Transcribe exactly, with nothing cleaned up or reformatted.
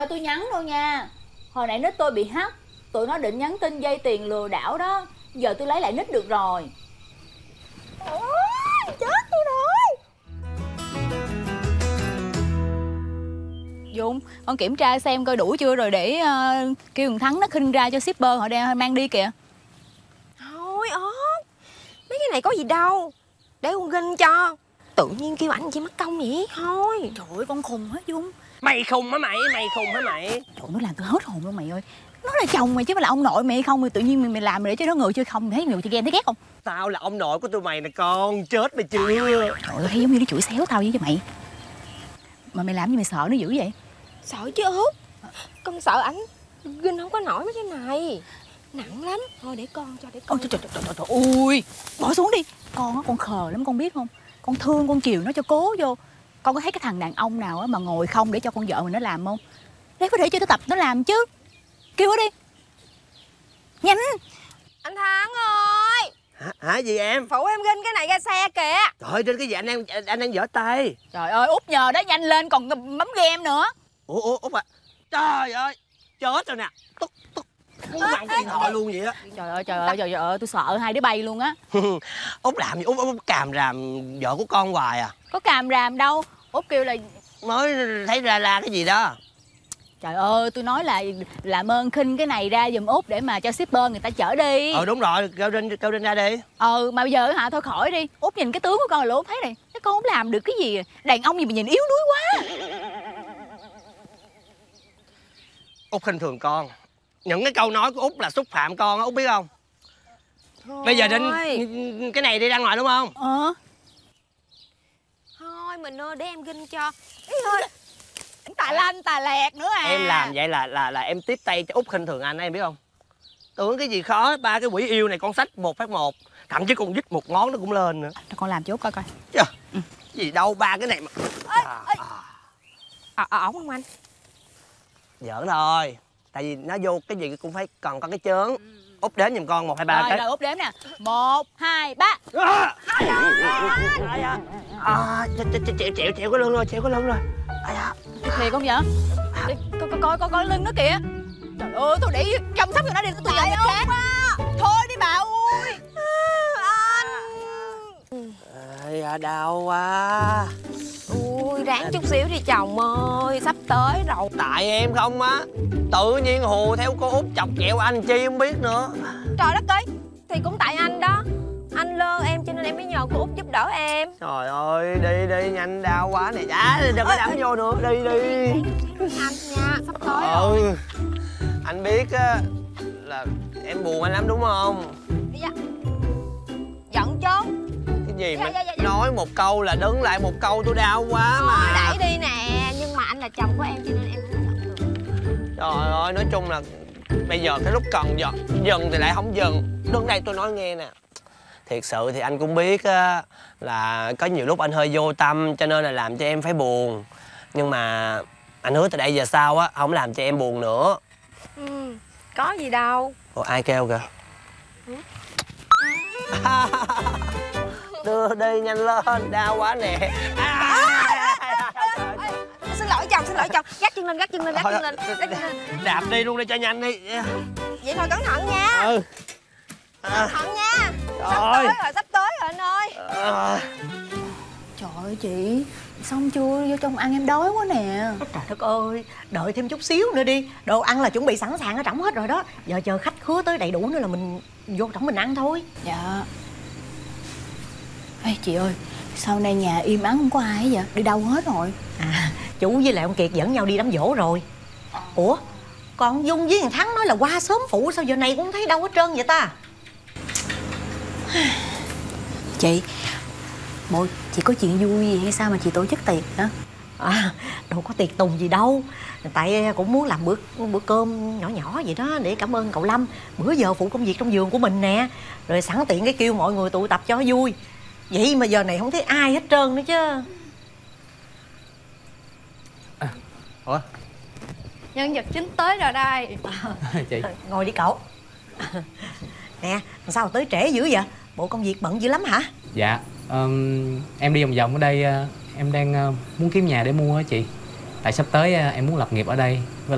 Tôi nhắn đâu nha. Hồi nãy nick tôi bị hack, tụi nó định nhắn tin vay tiền lừa đảo đó. Giờ tôi lấy lại nick được rồi. Ôi, chết tôi rồi. Dung, con kiểm tra xem coi đủ chưa rồi để uh, kêu thằng Thắng nó khinh ra cho shipper họ đem mang đi kìa. Thôi ốp, mấy cái này có gì đâu, để con ginh cho. Tự nhiên kêu ảnh chi mất công vậy thôi. Trời ơi, con khùng hết Dung. Mày khùng hả mày? Mày khùng hả mày? Trời, nó làm tôi hết hồn luôn mày ơi. Nó là chồng mày chứ mà là ông nội mày hay không? Thì tự nhiên mày, mày làm để cho nó ngược chứ không? Mày thấy ngược thì ghen thấy ghét không? Tao là ông nội của tụi mày nè con. Chết mày chưa? Trời ơi, thấy giống như nó chửi xéo tao vậy cho mày. Mà mày làm gì mày sợ nó dữ vậy? Sợ chứ út. Con sợ ảnh ginh không có nổi mấy cái này, nặng lắm. Thôi để con cho, để con. Ôi, trời, trời, trời, trời, trời, ui, bỏ xuống đi. Con á, con khờ lắm con biết không? Con thương con chiều nó cho cố vô. Con có thấy cái thằng đàn ông nào á mà ngồi không để cho con vợ mình nó làm không? Đấy, phải để cho nó tập nó làm chứ. Kêu nó đi. Nhanh. Anh Thắng ơi. Hả, hả gì em? Phụ em ginh cái này ra xe kìa. Trời ơi, trên cái gì anh đang anh đang giở tay. Trời ơi, Út nhờ đó, nhanh lên còn bấm game nữa. Ủa ủa Út à? Trời ơi, chết rồi nè. Tức tức muốn mang cái điện thoại luôn vậy á. Trời ơi, trời ơi, trời ơi, tôi sợ hai đứa bay luôn á. Út làm gì? Út, Út càm ràm vợ của con hoài à? Có càm ràm đâu. Út kêu là Mới thấy ra la cái gì đó. trời ơi, tôi nói là làm ơn khinh cái này ra giùm Út để mà cho shipper người ta chở đi. Ờ đúng rồi, kêu Rinh, kêu Rinh ra đi. Ừ, mà bây giờ hả, thôi khỏi đi. Út nhìn cái tướng của con là Út thấy này, cái con không làm được cái gì. Đàn ông gì mà nhìn yếu đuối quá. Út khinh thường con. Những cái câu nói của Út là xúc phạm con á, Út biết không? Thôi. Bây giờ Rinh cái này đi ra ngoài đúng không? Ờ. Thôi mình ơi, để em ginh cho. Ý ơi. Tà lanh tà lẹt nữa à. Em làm vậy là là là em tiếp tay cho Út khinh thường anh, em biết không? Tưởng cái gì khó, ba cái quỷ yêu này con sách một phát một, thậm chí con dít một ngón nó cũng lên nữa. Cho con làm cho Út coi coi. Chà, ừ. Gì đâu ba cái này mà. Ê, ê. À, à, ổn không anh? Giỡn thôi, tại vì nó vô cái gì cũng phải còn có cái chớn. Út đến giùm con một hai ba Rồi, cái. rồi Út đếm nè. Một, hai, ba. À, à, chịu chịu chịu cái lưng rồi, chịu cái lưng rồi. Thiệt không vậy? Đi, coi coi coi coi coi lưng nó kìa. Trời ơi, tôi để chăm sóc cho nó đi, tôi dọn nhà khác. Thôi đi bà ơi. Anh. Ây da, đau quá. Ui, ráng chút xíu đi chồng ơi, sắp tới rồi. Tại em không á, tự nhiên hù theo cô Út chọc ghẹo anh chi không biết nữa. Trời đất ơi, thì cũng tại anh đó. Anh lơ em cho nên em mới nhờ cô Út giúp đỡ em. Trời ơi, đi đi, nhanh đau quá này. Dạ, đừng có đắm vô nữa, đi đi. Anh nha, sắp tới rồi. Ừ, anh biết á là em buồn anh lắm đúng không? Dạ. Giận chứ. Cái gì mà Dạ, dạ, dạ, dạ. nói một câu là đứng lại một câu, tôi đau quá Thôi mà. đẩy đi nè, nhưng mà anh là chồng của em cho nên em không giận được. Trời ơi, nói chung là bây giờ cái lúc cần giận, dừng thì lại không dừng. Đứng đây tôi nói nghe nè. Thiệt sự thì anh cũng biết á là có nhiều lúc anh hơi vô tâm cho nên là làm cho em phải buồn. Nhưng mà anh hứa từ đây giờ sau á không làm cho em buồn nữa. Ừ, có gì đâu. Ủa, ai kêu kìa? Ừ. Đưa đi nhanh lên, đau quá nè. Xin lỗi chồng, xin lỗi chồng. Gác chân lên, gác chân lên, gác chân lên, gác chân lên. Đạp đi luôn đi cho nhanh đi. Vậy thôi cẩn thận nha. Ừ. Cẩn thận nha. Sắp Trời. tới rồi, sắp tới rồi anh ơi. À. Trời ơi chị, xong chưa? Vô trong ăn em đói quá nè. Trời đất ơi, đợi thêm chút xíu nữa đi. Đồ ăn là chuẩn bị sẵn sàng ở trỏng hết rồi đó. Giờ chờ khách khứa tới đầy đủ nữa là mình vô trỏng mình ăn thôi. Dạ. Ê chị ơi, sau này nhà im ắng không có ai vậy? Đi đâu hết rồi? À, chú với lại ông Kiệt dẫn nhau đi đám giỗ rồi. Ủa, còn Dung với thằng Thắng nói là qua sớm phụ, sao giờ này cũng không thấy đâu hết trơn vậy ta? Chị, bộ chị có chuyện vui gì hay sao mà chị tổ chức tiệc hả? À, đâu có tiệc tùng gì đâu. Tại cũng muốn làm bữa bữa cơm nhỏ nhỏ vậy đó để cảm ơn cậu Lâm. Bữa giờ phụ công việc trong vườn của mình nè. Rồi sẵn tiện cái kêu mọi người tụ tập cho vui. Vậy mà giờ này không thấy ai hết trơn nữa chứ. À, ủa? Nhân vật chính tới rồi đây. Chị. Ngồi đi cậu. Nè, sao tới trễ dữ vậy? Bộ công việc bận dữ lắm hả? Dạ, um, em đi vòng vòng ở đây, uh, em đang uh, muốn kiếm nhà để mua á chị. Tại sắp tới uh, em muốn lập nghiệp ở đây. Với